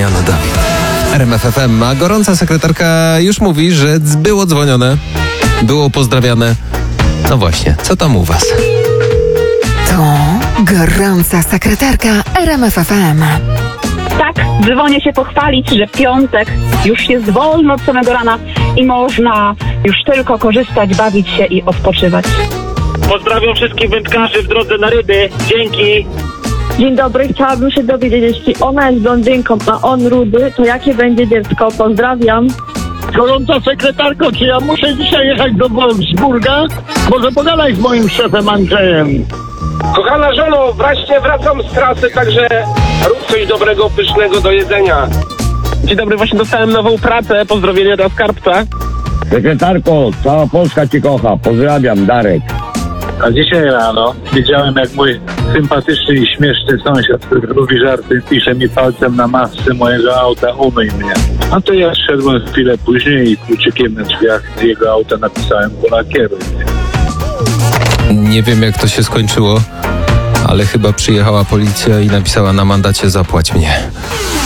Jan Dawid. RMF FM, a gorąca sekretarka już mówi, że było dzwonione, było pozdrawiane. No właśnie, co tam u was? To gorąca sekretarka RMF FM. Tak, dzwonię się pochwalić, że piątek już jest wolno od samego rana i można już tylko korzystać, bawić się i odpoczywać. Pozdrawiam wszystkich wędkarzy w drodze na ryby. Dzięki. Dzień dobry, chciałabym się dowiedzieć, jeśli ona jest blondynką, a on rudy, to jakie będzie dziecko? Pozdrawiam. Gorąca sekretarko, czy ja muszę dzisiaj jechać do Wolfsburga? Może pogadaj z moim szefem Andrzejem. Kochana żono, właśnie wracam z trasy, także rób coś dobrego, pysznego do jedzenia. Dzień dobry, właśnie dostałem nową pracę. Pozdrowienia dla skarbca. Sekretarko, cała Polska cię kocha. Pozdrawiam, Darek. A dzisiaj rano widziałem, jak mój sympatyczny i śmieszny sąsiad, który lubi żarty, pisze mi palcem na masce mojego auta: umyj mnie. A to ja szedłem chwilę później i kluczykiem na drzwiach jego auta napisałem: polakieruj mnie. Nie wiem, jak to się skończyło, ale chyba przyjechała policja i napisała na mandacie: zapłać mnie.